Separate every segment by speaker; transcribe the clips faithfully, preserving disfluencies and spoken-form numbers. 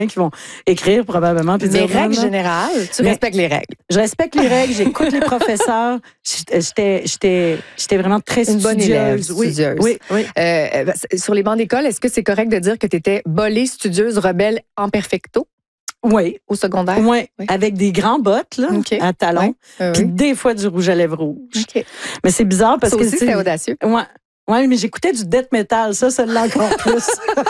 Speaker 1: qui vont écrire probablement. Puis
Speaker 2: Mais
Speaker 1: dire,
Speaker 2: règle
Speaker 1: non,
Speaker 2: générale, tu
Speaker 1: mais,
Speaker 2: respectes les règles.
Speaker 1: Je respecte les règles, j'écoute les professeurs. J'étais, j'étais, j'étais vraiment très
Speaker 2: Une
Speaker 1: studieuse.
Speaker 2: bonne élève,
Speaker 1: oui,
Speaker 2: studieuse.
Speaker 1: Oui, oui.
Speaker 2: Euh, sur les bancs d'école, est-ce que c'est correct de dire que tu étais bolée, studieuse, rebelle en perfecto?
Speaker 1: Oui.
Speaker 2: Au secondaire?
Speaker 1: Oui,
Speaker 2: oui.
Speaker 1: Avec des grands bottes là,
Speaker 2: okay.
Speaker 1: à talons,
Speaker 2: oui. euh,
Speaker 1: puis
Speaker 2: oui.
Speaker 1: des fois du rouge à lèvres rouge.
Speaker 2: Okay.
Speaker 1: Mais c'est bizarre parce
Speaker 2: ça
Speaker 1: que...
Speaker 2: aussi, c'était audacieux.
Speaker 1: Ouais. Oui, mais j'écoutais du death metal, ça, ça l'a encore plus.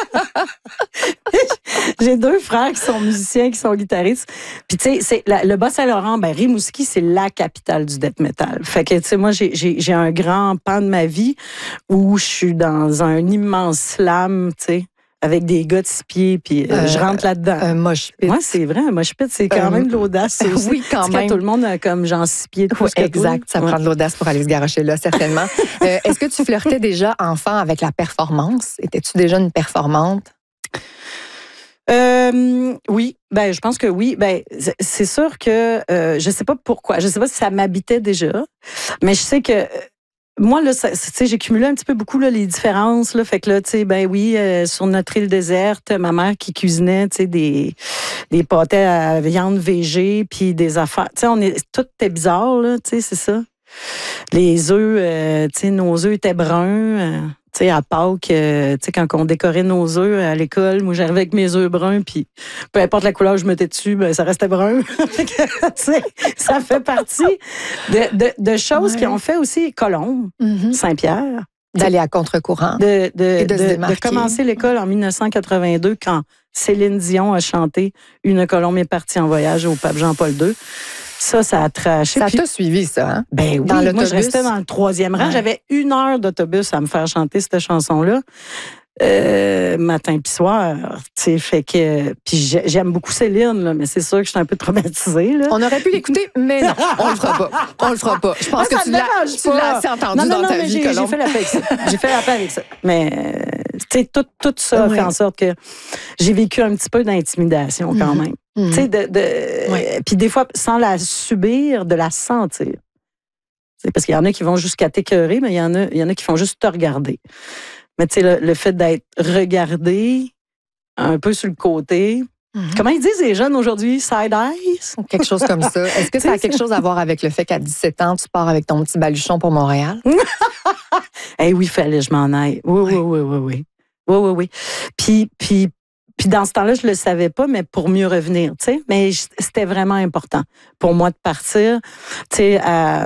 Speaker 1: J'ai deux frères qui sont musiciens, qui sont guitaristes. Puis, tu sais, c'est la, le Bas-Saint-Laurent, ben, Rimouski, c'est la capitale du death metal. Fait que, tu sais, moi, j'ai, j'ai, j'ai un grand pan de ma vie où je suis dans un immense slam, tu sais, avec des gars de six pieds, puis euh, euh, je rentre là-dedans.
Speaker 2: Un mosh pit.
Speaker 1: Oui, c'est vrai, un mosh pit, c'est quand euh, même de l'audace. Ça aussi.
Speaker 2: Oui, quand même.
Speaker 1: Tout le monde a comme genre six pieds de plus
Speaker 2: oui,
Speaker 1: que
Speaker 2: exact,
Speaker 1: toi.
Speaker 2: ça
Speaker 1: ouais.
Speaker 2: prend de l'audace pour aller se garocher là, certainement. euh, est-ce que tu flirtais déjà, enfant, avec la performance? Étais-tu déjà une performante?
Speaker 1: Euh, oui, ben je pense que oui. Ben c'est sûr que euh, je sais pas pourquoi, je sais pas si ça m'habitait déjà, mais je sais que moi là, tu sais, j'ai cumulé un petit peu beaucoup là, les différences là, fait que là, tu sais, ben oui, euh, sur notre île déserte, ma mère qui cuisinait, tu sais, des des pâtés à viande végé, puis des affaires, tu sais, on est tout était bizarre là, tu sais, c'est ça. Les œufs, euh, tu sais, nos œufs étaient bruns. Euh, tu sais, à Pâques, euh, tu sais, quand on décorait nos œufs à l'école, moi, j'arrivais avec mes œufs bruns, puis peu importe la couleur que je mettais dessus, ben, ça restait brun. Tu sais, ça fait partie de, de, de choses ouais. qui ont fait aussi Colombe, mm-hmm. Saint-Pierre.
Speaker 2: D'aller à contre-courant.
Speaker 1: De, de,
Speaker 2: et de,
Speaker 1: de,
Speaker 2: se démarquer.
Speaker 1: de commencer l'école en dix-neuf cent quatre-vingt-deux, quand Céline Dion a chanté « Une Colombe est partie en voyage » au pape Jean-Paul deux. Ça, ça a traché.
Speaker 2: Ça
Speaker 1: puis,
Speaker 2: t'a suivi, ça, hein?
Speaker 1: Ben oui,
Speaker 2: dans
Speaker 1: moi, je restais dans le troisième rang. Ouais. J'avais une heure d'autobus à me faire chanter cette chanson-là. Euh, matin puis soir, tu sais, fait que... Puis j'aime beaucoup Céline, là, mais c'est sûr que je suis un peu traumatisée, là.
Speaker 2: On aurait pu l'écouter, mais non, on le fera pas. On le fera pas. Je pense
Speaker 1: ah,
Speaker 2: que tu l'as, tu l'as assez entendu
Speaker 1: non, non,
Speaker 2: dans
Speaker 1: non,
Speaker 2: ta
Speaker 1: mais
Speaker 2: vie,
Speaker 1: j'ai,
Speaker 2: Colombe.
Speaker 1: J'ai fait la paix avec ça. J'ai fait la paix avec ça. Mais, tu sais, tout, tout ça ouais. fait en sorte que j'ai vécu un petit peu d'intimidation quand même. Mm-hmm. Tu sais, de... de ouais. Puis des fois, sans la subir, de la sentir. C'est parce qu'il y en a qui vont jusqu'à t'écœurer, mais il y en a, il y en a qui font juste te regarder. Mais tu sais, le, le fait d'être regardé un peu sur le côté. Mm-hmm. Comment ils disent les jeunes aujourd'hui? Side eyes?
Speaker 2: Quelque chose comme ça. Est-ce que ça a quelque chose à voir avec le fait qu'à dix-sept ans, tu pars avec ton petit baluchon pour Montréal?
Speaker 1: Eh hey, oui, fallait que je m'en aille. Oui, oui, oui, oui, oui. Oui, oui, oui. Puis, puis, puis dans ce temps-là, je le savais pas, mais pour mieux revenir, tu sais. Mais c'était vraiment important pour moi de partir. Tu sais, à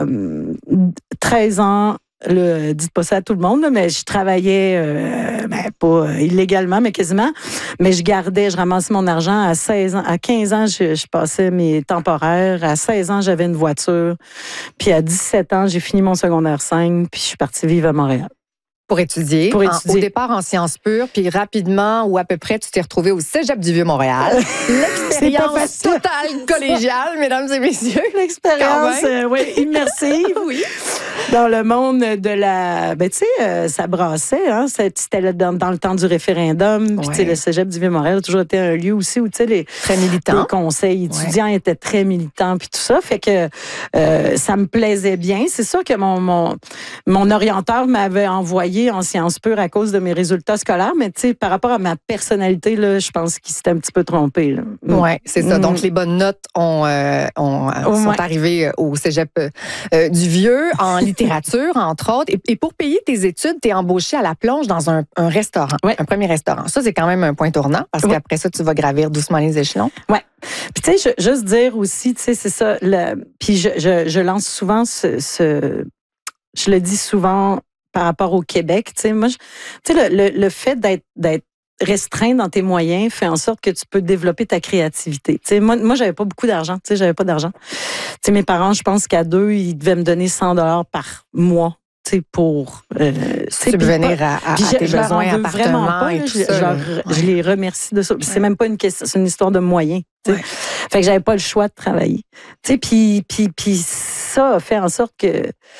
Speaker 1: treize ans, le, dites pas ça à tout le monde, là, mais je travaillais, euh, ben, pas illégalement, mais quasiment. Mais je gardais, je ramassais mon argent. À seize ans, à quinze ans, je, je passais mes temporaires. À seize ans, j'avais une voiture. Puis à dix-sept ans, j'ai fini mon secondaire cinq, puis je suis partie vivre à Montréal.
Speaker 2: Pour étudier,
Speaker 1: Pour étudier.
Speaker 2: En, au départ en sciences pures, puis rapidement ou à peu près, tu t'es retrouvé au Cégep du Vieux-Montréal. L'expérience totale collégiale, mesdames et messieurs.
Speaker 1: L'expérience, euh, oui, immersive.
Speaker 2: Oui.
Speaker 1: Dans le monde de la... Ben, tu sais, euh, ça brassait, hein. C'était dans, dans le temps du référendum. Puis, ouais. tu sais, le Cégep du Vieux-Montréal a toujours été un lieu aussi où, tu sais, les...
Speaker 2: Très militant.
Speaker 1: Les conseils étudiants ouais. étaient très militants, puis tout ça. Fait que euh, ça me plaisait bien. C'est sûr que mon, mon, mon orienteur m'avait envoyé en sciences pures à cause de mes résultats scolaires, mais tu sais, par rapport à ma personnalité, là, je pense qu'il s'était un petit peu trompé.
Speaker 2: Oui, c'est ça. Mm. Donc, les bonnes notes ont, euh, ont, oh, sont ouais. arrivées au Cégep euh, du Vieux, en littérature, entre autres. Et, et pour payer tes études, tu es embauché à la plonge dans un, un restaurant, ouais. un premier restaurant. Ça, c'est quand même un point tournant, parce ouais. qu'après ça, tu vas gravir doucement les échelons.
Speaker 1: Oui. Puis, tu sais, juste dire aussi, tu sais, c'est ça. Le, puis, je, je, je lance souvent ce, ce... Je le dis souvent par rapport au Québec, tu sais, moi, tu sais, le, le, le fait d'être, d'être restreint dans tes moyens fait en sorte que tu peux développer ta créativité. Tu sais, moi, moi, j'avais pas beaucoup d'argent, tu sais, j'avais pas d'argent. Tu sais, mes parents, je pense qu'à deux, ils devaient me donner cent dollars par mois. Tu sais, pour euh,
Speaker 2: subvenir à, à, à tes
Speaker 1: je
Speaker 2: besoins, appartements et tout
Speaker 1: je,
Speaker 2: ça.
Speaker 1: Genre, ouais. Je les remercie de ça. Ouais. C'est même pas une question, c'est une histoire de moyens. Ouais. Fait que j'avais pas le choix de travailler. Tu sais, puis puis puis ça a fait en sorte que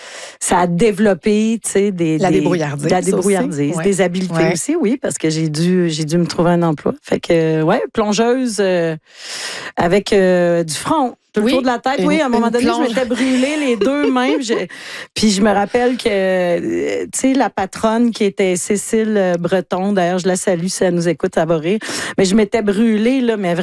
Speaker 1: ça a développé, tu sais, des
Speaker 2: la
Speaker 1: des,
Speaker 2: débrouillardise,
Speaker 1: la débrouillardise,
Speaker 2: ouais.
Speaker 1: des habiletés ouais. aussi, oui, parce que j'ai dû j'ai dû me trouver un emploi. Fait que ouais, plongeuse euh, avec euh, du front. Tout le
Speaker 2: oui,
Speaker 1: tour de la tête,
Speaker 2: une,
Speaker 1: oui. À un moment donné, plonge. Je m'étais brûlée les deux mains. Puis je, puis je me rappelle que, tu sais, la patronne qui était Cécile Breton, d'ailleurs, je la salue si elle nous écoute, ça va rire. Mais je m'étais brûlée, là, mais